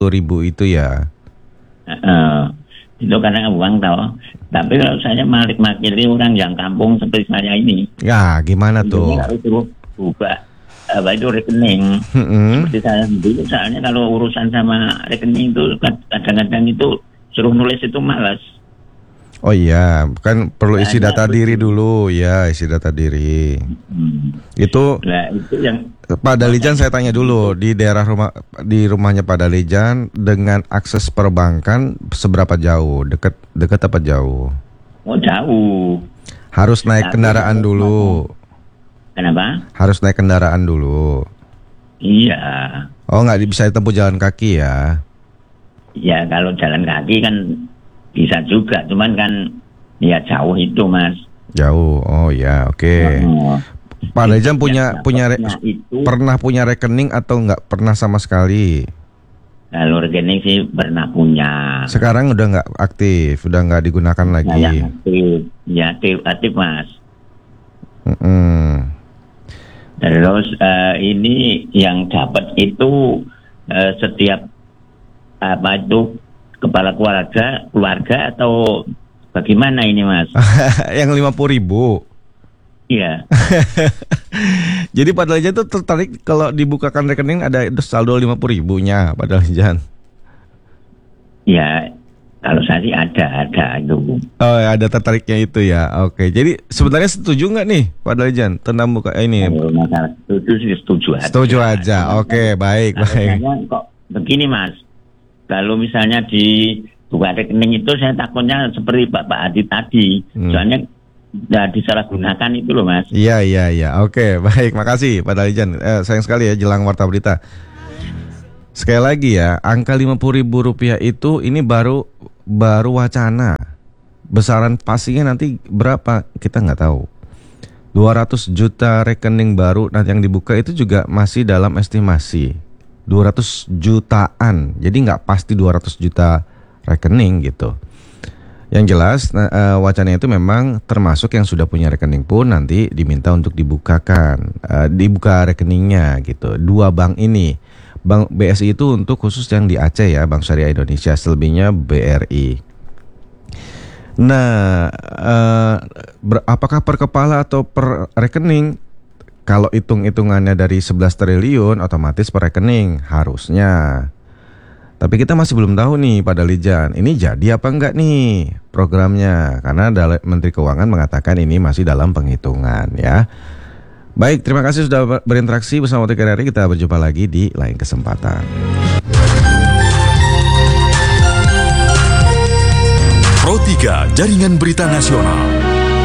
ribu itu ya. Itu karena uang tau. Tapi kalau saya makili orang yang kampung seperti saya ini. Ya, gimana tuh? Harus buka itu rekening. Seperti saya dulu, soalnya kalau urusan sama rekening itu kadang-kadang itu suruh nulis itu malas. Oh iya, kan perlu isi data diri dulu ya, isi data diri. Itu yang Pak Dalijan saya tanya dulu, di rumahnya Pak Dalijan dengan akses perbankan seberapa jauh? Dekat apa jauh? Oh jauh. Harus naik kendaraan dulu. Kenapa? Harus naik kendaraan dulu. Iya. Oh, nggak bisa ditempuh jalan kaki ya? Ya kalau jalan kaki kan bisa juga, cuman kan ya jauh itu Mas. Jauh, oh ya, oke. Pak Dalijan pernah punya rekening atau nggak pernah sama sekali? Kalau rekening sih pernah punya. Sekarang udah nggak aktif, udah nggak digunakan lagi. Ya aktif Mas. Mm-mm. Terus ini yang dapat itu setiap apa itu kepala keluarga atau bagaimana ini Mas? Yang 50.000. Iya. Jadi Pak Dalijan tuh tertarik kalau dibukakan rekening ada saldo 50.000-nya Pak Dalijan. Ya, kalau saya sih ada itu. Oh, ada tertariknya itu ya. Oke. Jadi sebenarnya setuju nggak nih Pak Dalijan tentang buka ini? Masalah setuju aja. Setuju aja. Oke, baik. Kok begini Mas? Kalau misalnya di buka rekening itu saya takutnya seperti Pak Adi tadi. Soalnya disalahgunakan itu loh Mas. Iya. Oke, baik. Makasih Pak Dalijan. Sayang sekali ya jelang Warta Berita. Sekali lagi ya, angka Rp50.000 itu ini baru wacana. Besaran pastinya nanti berapa kita nggak tahu. 200 juta rekening baru nanti yang dibuka itu juga masih dalam estimasi. 200 jutaan, jadi nggak pasti 200 juta rekening gitu. Yang jelas wacana itu memang termasuk yang sudah punya rekening pun nanti diminta untuk dibukakan, dibuka rekeningnya gitu. Dua bank ini, Bank BSI itu untuk khusus yang di Aceh ya, Bank Syariah Indonesia, selebihnya BRI. Nah, apakah per kepala atau per rekening? Kalau hitung-hitungannya dari 11 triliun otomatis per rekening harusnya. Tapi kita masih belum tahu nih Pak Dalijan, ini jadi apa enggak nih programnya? Karena Menteri Keuangan mengatakan ini masih dalam penghitungan ya. Baik, terima kasih sudah berinteraksi bersama TKRI. Kita berjumpa lagi di lain kesempatan. Pro 3 Jaringan Berita Nasional.